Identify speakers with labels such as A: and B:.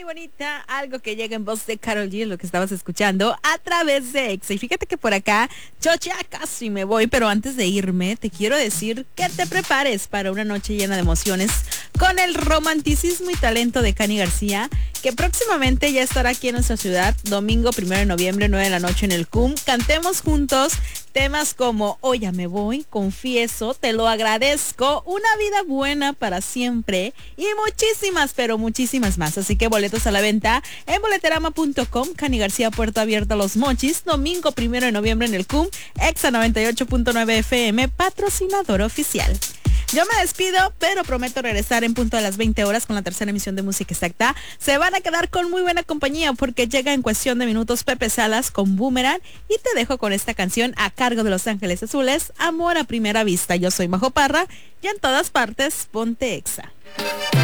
A: y bonita, algo que llega en voz de Karol G, lo que estabas escuchando a través de Exa. Y fíjate que por acá yo ya casi me voy, pero antes de irme te quiero decir que te prepares para una noche llena de emociones con el romanticismo y talento de Cani García, que próximamente ya estará aquí en nuestra ciudad, domingo 1 de noviembre, 9 de la noche en el CUM. Cantemos juntos temas como Hoy ya me voy, Confieso, Te lo agradezco, Una vida buena para siempre y muchísimas, pero muchísimas más. Así que boletos a la venta en boleterama.com. Cani García, puerta abierta a Los Mochis, domingo 1 de noviembre en el CUM, Exa 98.9 FM, patrocinador oficial. Yo me despido, pero prometo regresar en punto de las 20 horas con la tercera emisión de Música Exacta. Se van a quedar con muy buena compañía porque llega en cuestión de minutos Pepe Salas con Boomerang y te dejo con esta canción a cargo de Los Ángeles Azules, Amor a Primera Vista. Yo soy Majo Parra y en todas partes, ponte Exa.